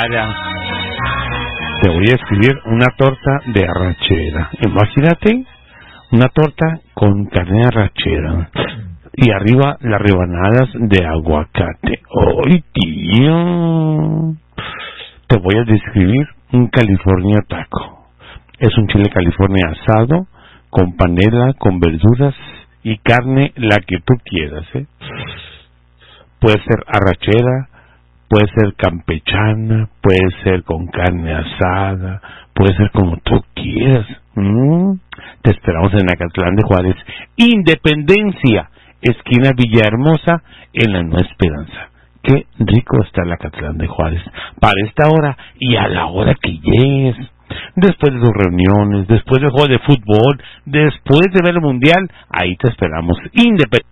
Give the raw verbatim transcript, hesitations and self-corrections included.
cara. Te voy a escribir una torta de arrachera. Imagínate una torta con carne de arrachera y arriba las rebanadas de aguacate. ¡Ay, tío! Te voy a describir un California taco. Es un chile California asado con panela, con verduras y carne, la que tú quieras, ¿eh? Puede ser arrachera, puede ser campechana, puede ser con carne asada, puede ser como tú quieras. ¿Mm? Te esperamos en Acatlán de Juárez, Independencia, esquina Villahermosa, en la Nueva Esperanza. Qué rico está el Acatlán de Juárez para esta hora y a la hora que llegues. Después de tus reuniones, después del juego de fútbol, después de ver el mundial, ahí te esperamos. Independencia.